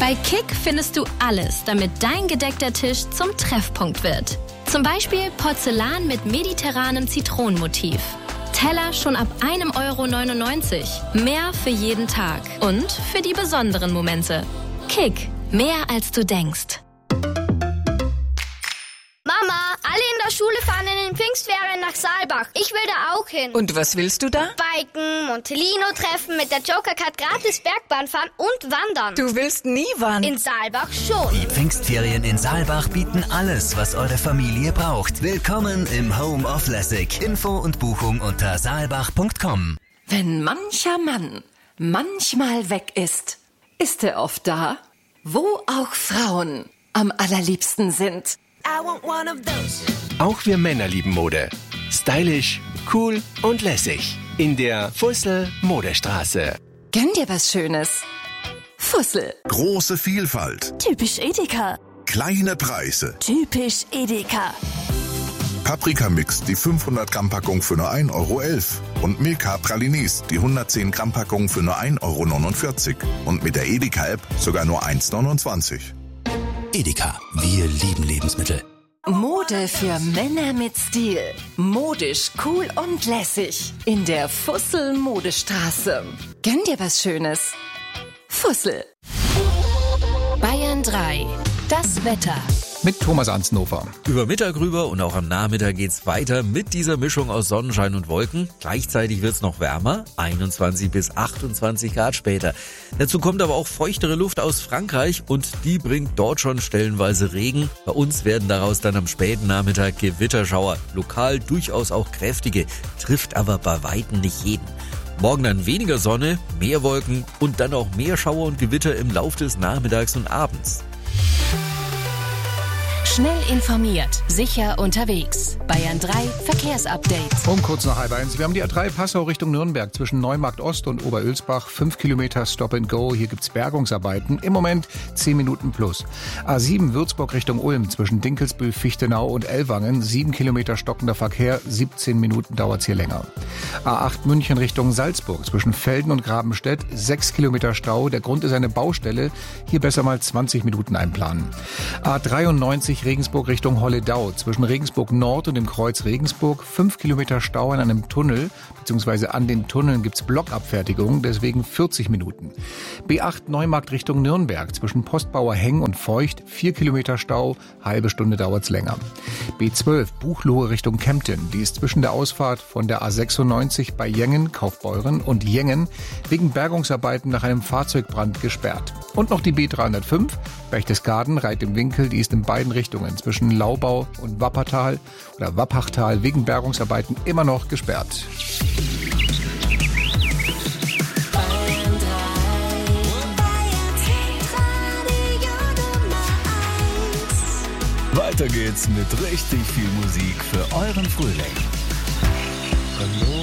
Bei Kick findest du alles, damit dein gedeckter Tisch zum Treffpunkt wird. Zum Beispiel Porzellan mit mediterranem Zitronenmotiv. Teller schon ab 1,99 €. Mehr für jeden Tag und für die besonderen Momente. Kick, mehr als du denkst. Mama, alle in der Schule fahren in den Pfingstferien nach Saalbach. Ich will da auch hin. Und was willst du da? Biken, Montelino treffen, mit der Joker-Card gratis Bergbahn fahren und wandern. Du willst nie wandern. In Saalbach schon. Die Pfingstferien in Saalbach bieten alles, was eure Familie braucht. Willkommen im Home of Lessig. Info und Buchung unter saalbach.com. Wenn mancher Mann manchmal weg ist, ist er oft da, wo auch Frauen am allerliebsten sind. Auch wir Männer lieben Mode. Stylisch, cool und lässig. In der Fussel Modestraße. Gönn dir was Schönes. Fussel. Große Vielfalt. Typisch Edeka. Kleine Preise. Typisch Edeka. Paprika-Mix, die 500 Gramm Packung für nur 1,11 €. Und Milka Pralinis, die 110 Gramm Packung für nur 1,49 € Und mit der Edeka-App sogar nur 1,29 €. Edeka, wir lieben Lebensmittel. Mode für Männer mit Stil. Modisch, cool und lässig. In der Fussel Modestraße. Gönn dir was Schönes. Fussel. Bayern 3. Das Wetter. Mit Thomas Ansnofer. Über Mittag rüber und auch am Nachmittag geht's weiter mit dieser Mischung aus Sonnenschein und Wolken. Gleichzeitig wird's noch wärmer, 21 bis 28 Grad später. Dazu kommt aber auch feuchtere Luft aus Frankreich und die bringt dort schon stellenweise Regen. Bei uns werden daraus dann am späten Nachmittag Gewitterschauer. Lokal durchaus auch kräftige, trifft aber bei Weitem nicht jeden. Morgen dann weniger Sonne, mehr Wolken und dann auch mehr Schauer und Gewitter im Lauf des Nachmittags und Abends. Schnell informiert, sicher unterwegs. Bayern 3 Verkehrsupdate. Um kurz nach 12:30. Wir haben die A3 Passau Richtung Nürnberg zwischen Neumarkt Ost und Oberölsbach. 5 Kilometer Stop and Go. Hier gibt's Bergungsarbeiten. Im Moment 10 Minuten plus. A7 Würzburg Richtung Ulm zwischen Dinkelsbühl, Fichtenau und Ellwangen. 7 Kilometer stockender Verkehr. 17 Minuten dauert's hier länger. A8 München Richtung Salzburg zwischen Velden und Grabenstedt. 6 Kilometer Stau. Der Grund ist eine Baustelle. Hier besser mal 20 Minuten einplanen. A93 Regensburg Richtung Holledau zwischen Regensburg Nord und dem Kreuz Regensburg. 5 Kilometer Stau in einem Tunnel, beziehungsweise an den Tunneln gibt's Blockabfertigung, deswegen 40 Minuten. B8 Neumarkt Richtung Nürnberg zwischen Postbauer Heng und Feucht. 4 Kilometer Stau, halbe Stunde dauert's länger. B12 Buchloe Richtung Kempten, die ist zwischen der Ausfahrt von der A96 bei Jengen, Kaufbeuren und Jengen wegen Bergungsarbeiten nach einem Fahrzeugbrand gesperrt. Und noch die B305 Berchtesgaden, Reit im Winkel, die ist in beiden Richtungen zwischen Laubau und Wappertal oder Wappachtal wegen Bergungsarbeiten immer noch gesperrt. Weiter geht's mit richtig viel Musik für euren Frühling. Hallo.